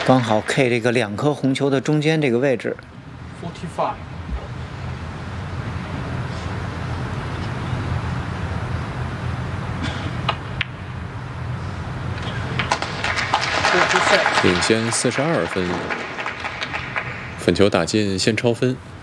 刚好 K 这个2颗红球的中间这个位置。 45。 领先42分，粉球打进先超分。